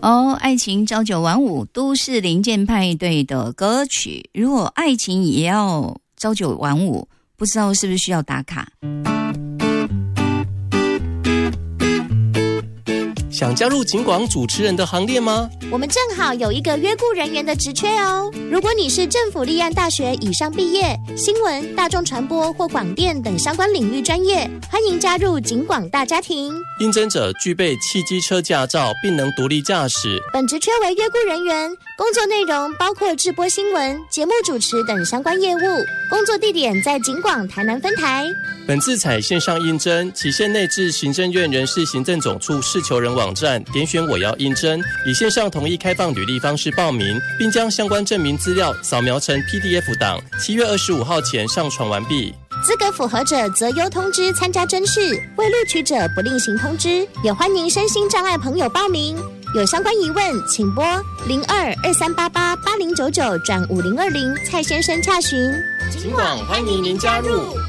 爱情朝九晚五，都市零件派对的歌曲。如果爱情也要朝九晚五，不知道是不是需要打卡？ 想加入警广主持人的行列吗？ 我们正好有一个约雇人员的职缺哦。如果你是政府立案大学以上毕业，新闻、大众传播或广电等相关领域专业，欢迎加入警广大家庭。 应征者具备汽机车驾照，并能独立驾驶。 本职缺为约雇人员，工作内容包括制播新闻、节目主持等相关业务。工作地点在警广台南分台。 本次采线上应征，期限内至行政院人事行政总处事求人网站点选我要应征，以线上统一开放履历方式报名，并将相关证明资料扫描成 PDF 档，7月25号前上传完毕。 资格符合者择优通知参加甄试，未录取者不另行通知。也欢迎身心障碍朋友报名。有相关疑问，请拨0223888099转5020蔡先生洽询。 警广欢迎您加入。